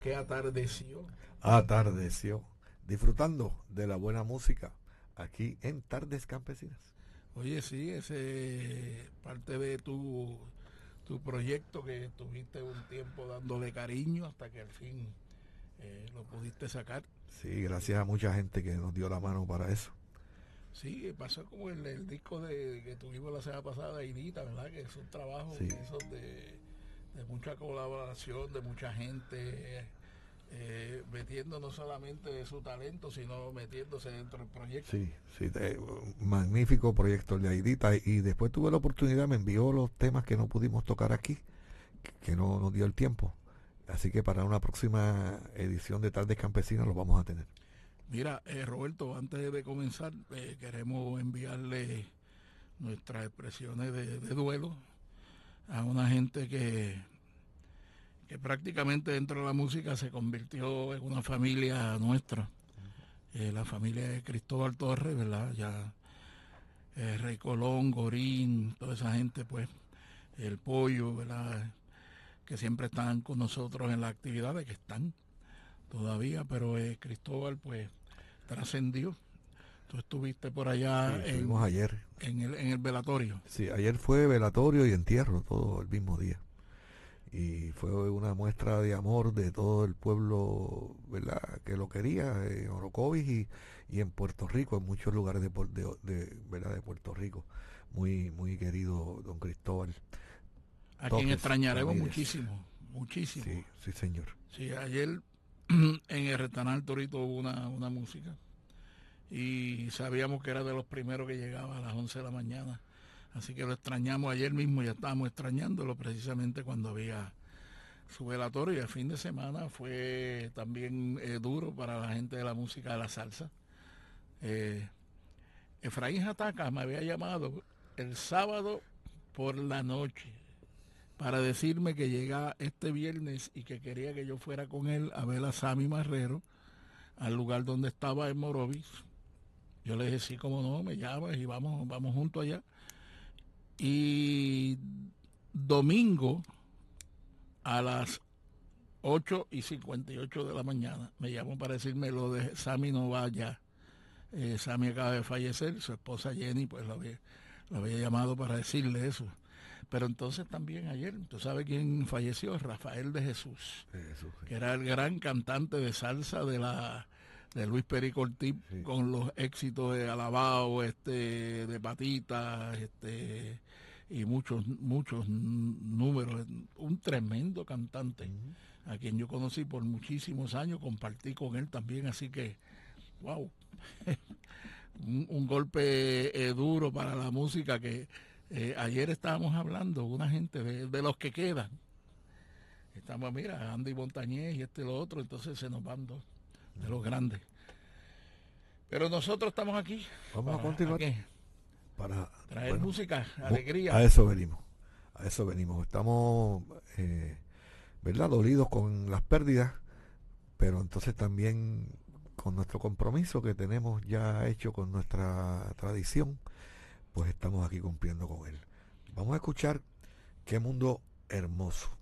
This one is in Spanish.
Que atardeció. Atardeció, disfrutando de la buena música aquí en Tardes Campesinas. Oye, sí, ese parte de tu proyecto que tuviste un tiempo dándole cariño hasta que al fin lo pudiste sacar. Sí, gracias a mucha gente que nos dio la mano para eso. Sí, pasó como el disco que tuvimos la semana pasada, Irita, ¿verdad? Que es un trabajo Sí, de esos de mucha colaboración, de mucha gente metiendo no solamente su talento, sino metiéndose dentro del proyecto. sí, sí, magnífico proyecto el de Aidita. Y después tuve la oportunidad, me envió los temas que no pudimos tocar aquí, que no nos dio el tiempo. Así que para una próxima edición de Tardes Campesinas los vamos a tener. Mira, Roberto, antes de comenzar, queremos enviarle nuestras expresiones de duelo a una gente que prácticamente dentro de la música se convirtió en una familia nuestra. La familia de Cristóbal Torres, ¿verdad? Ya Rey Colón, Gorín, toda esa gente, pues, el Pollo, ¿verdad? Que siempre están con nosotros en las actividades, que están todavía, pero Cristóbal, pues, trascendió. Tú estuviste por Sí, allá estuvimos ayer. en el velatorio. Sí, ayer fue velatorio y entierro, todo el mismo día. Y fue una muestra de amor de todo el pueblo, ¿verdad?, que lo quería en Orocovis y en Puerto Rico, en muchos lugares ¿verdad?, de Puerto Rico. Muy querido don Cristóbal A quien Torres extrañaremos Ramírez. muchísimo, muchísimo. Sí, sí, señor. Sí, ayer en el restaurante Torito hubo una música y sabíamos que era de los primeros que llegaba a las 11 de la mañana. Así que lo extrañamos ayer mismo, ya estábamos extrañándolo precisamente cuando había su velatorio. Y el fin de semana fue también duro para la gente de la música de la salsa. Eh, Efraín Jataca me había llamado el sábado por la noche para decirme que llega este viernes y que quería que yo fuera con él a ver a Sammy Marrero al lugar donde estaba en Morovis. Yo le dije, sí, como no, me llamas y vamos juntos allá. Y domingo a las 8:58 de la mañana me llamó para decirme lo de Sammy no va allá. Sammy acaba de fallecer, su esposa Jenny pues lo había llamado para decirle eso. Pero entonces también ayer, ¿tú sabes quién falleció? Rafael de Jesús, Eso, que era el gran cantante de salsa de Luis Perico Ortiz, sí. con los éxitos de Alabao, de Patitas, y muchos números. Un tremendo cantante, Ujú. a quien yo conocí por muchísimos años, compartí con él también, así que, wow, un golpe duro para la música que ayer estábamos hablando, una gente de los que quedan. Estamos, mira, Andy Montañez y lo otro, entonces se nos van dos de los grandes. Pero nosotros estamos aquí Vamos a para ¿a continuar qué? para, Traer bueno, música, a alegría. eso venimos. A eso venimos. Estamos, ¿verdad?, dolidos con las pérdidas, pero entonces también con nuestro compromiso que tenemos ya hecho con nuestra tradición, pues estamos aquí cumpliendo con él. Vamos a escuchar Qué mundo hermoso.